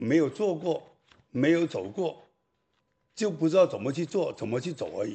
没有做过，没有走过，就不知道怎么去做，怎么去走而已。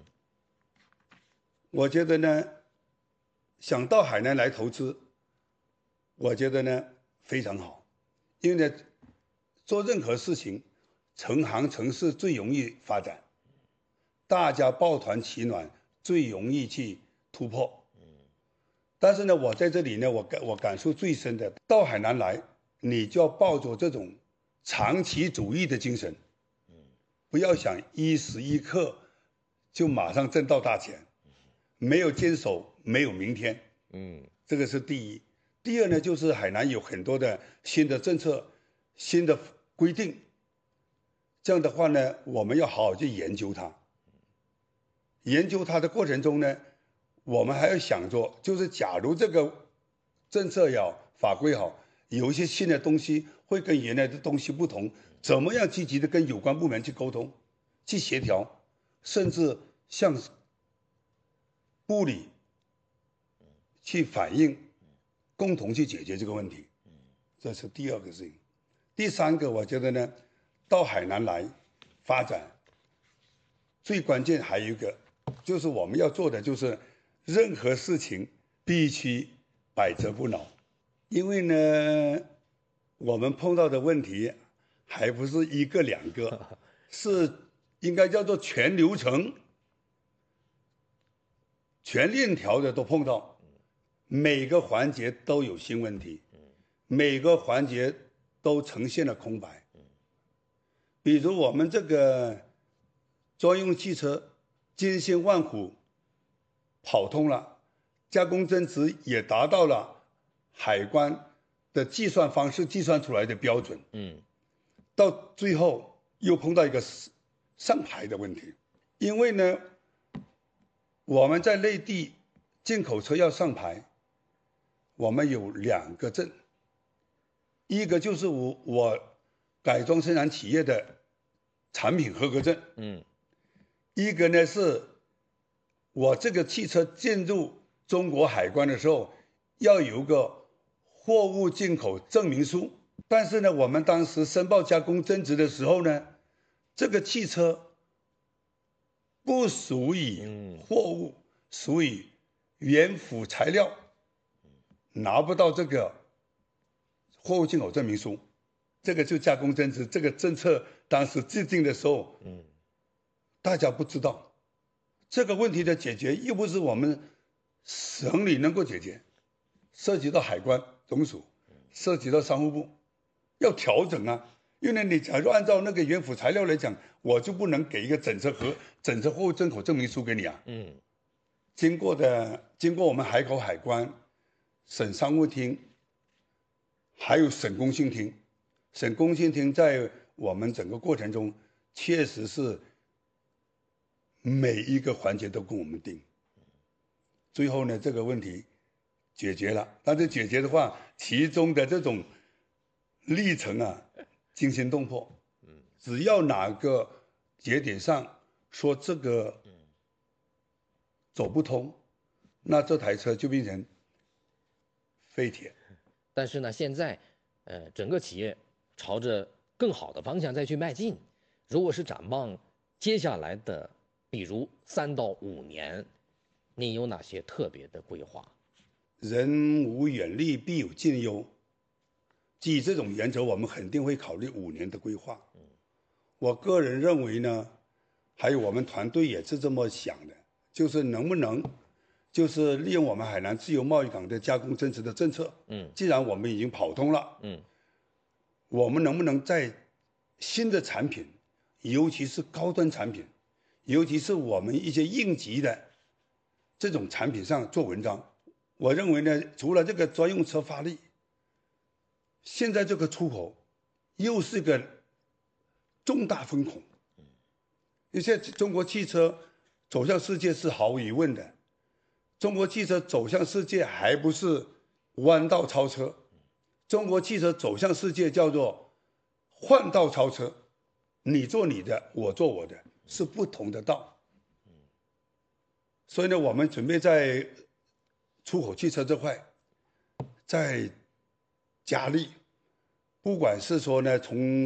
我觉得呢，想到海南来投资，我觉得呢非常好，因为呢，做任何事情，成行成市最容易发展，大家抱团取暖最容易去突破。但是呢，我在这里呢，我感受最深的，到海南来，你就要抱着这种长期主义的精神，不要想一时一刻就马上挣到大钱，没有坚守，没有明天。这个是第一。第二呢，就是海南有很多的新的政策、新的规定，这样的话呢，我们要好好去研究它。研究它的过程中呢，我们还要想着，就是假如这个政策也好，法规也好，有一些新的东西会跟原来的东西不同，怎么样积极的跟有关部门去沟通、去协调，甚至向部里去反映，共同去解决这个问题。这是第二个事情。第三个，我觉得呢，到海南来发展，最关键还有一个，就是我们要做的就是任何事情必须百折不挠，因为呢，我们碰到的问题还不是一个两个，是应该叫做全流程、全链条的都碰到，每个环节都有新问题，每个环节都呈现了空白。比如我们这个专用汽车千辛万苦跑通了，加工增值也达到了海关的计算方式计算出来的标准。到最后又碰到一个上牌的问题，因为呢，我们在内地进口车要上牌，我们有2个证，一个就是我改装生产企业的产品合格证，一个呢是我这个汽车进入中国海关的时候要有个货物进口证明书。但是呢，我们当时申报加工增值的时候呢，这个汽车不属于货物，属于原辅材料，拿不到这个货物进口证明书。这个就加工增值这个政策当时制定的时候，大家不知道这个问题的解决，又不是我们省里能够解决，涉及到海关总署，涉及到商务部，要调整啊。因为你假如按照那个原辅材料来讲，我就不能给一个整车货物进口证明书给你啊。经过我们海口海关、省商务厅，还有省工信厅。省工信厅在我们整个过程中，确实是每一个环节都跟我们定。最后呢，这个问题解决了，但是解决的话，其中的这种历程啊，惊心动魄。只要哪个节点上说这个走不通，那这台车就变成废铁。 但是呢，现在，整个企业朝着更好的方向再去迈进。如果是展望接下来的，比如3到5年，你有哪些特别的规划？ 人无远虑，必有近忧。基于这种原则，我们肯定会考虑5年的规划。我个人认为呢，还有我们团队也是这么想的，就是能不能，就是利用我们海南自由贸易港的加工增值的政策。既然我们已经跑通了，我们能不能在新的产品，尤其是高端产品，尤其是我们一些应急的这种产品上做文章？我认为呢，除了这个专用车发力，现在这个出口又是个重大风口。因为现在中国汽车走向世界是毫无疑问的，中国汽车走向世界还不是弯道超车，中国汽车走向世界叫做换道超车，你做你的，我做我的，是不同的道。所以呢，我们准备在出口汽车这块再加力， 不管是说呢从